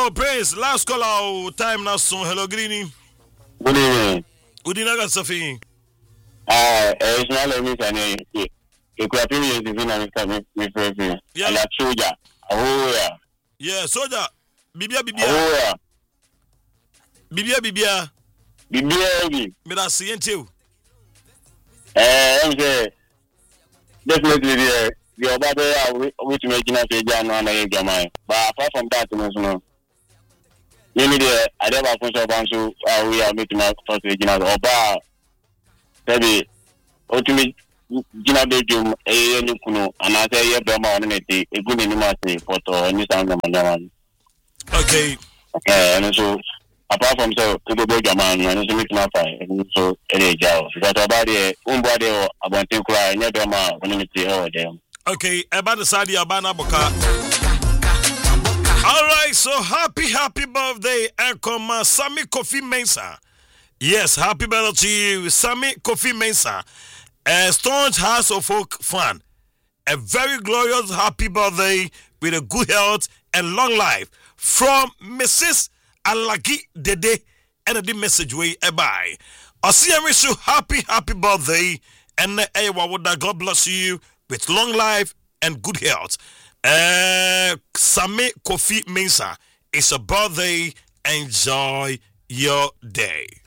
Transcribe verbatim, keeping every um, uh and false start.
Oh, Prince, last call out time now soon. Hello, Greeny. Good evening. Udinaga Safi. Ah, it's not let me say it. You could have been using it with me. Yeah. And soldier. Oh, yeah. Yeah, soldier. Bibia, Bibia. Oh, yeah. Bibia, Bibia. Bibia. Me da see you. Eh, I'm saying definitely the the other which making us a Jan and Jamai. But apart from that, no. Maybe the I never consult on so we are meeting our first regional or bar. Maybe ultimate Gina Bedroom, a Nukuno, and I say, yeah, Bama on it, a good animal photo, and you sound them on. Okay. Okay, and so apart from so, to go to man, and so make my fire, and so any job. Because about the umbody or about to cry, never mind when you see all them. Okay, about the side of Abana Boka. All right, so happy, happy birthday, Ekoma Sammy Kofi Mensah. Yes, happy birthday to you, Sammy Kofi Mensah, a staunch House of Folk fan. A very glorious happy birthday with a good health and long life from Missus Alagi Dede and the message way bye. I see I wish you happy, happy birthday and uh, God bless you with long life and good health. Uh, Sammy Kofi Mensah, it's a birthday. Enjoy your day.